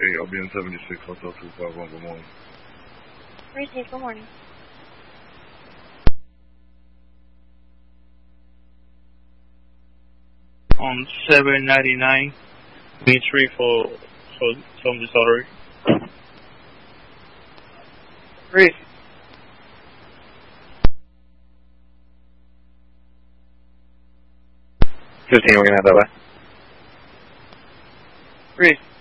Hey, I'll be in 76, Hotel 251, good morning. Receive, good morning. On 799, Dimitri for some disorder. Receive. 15, we're going to have that way. Receive.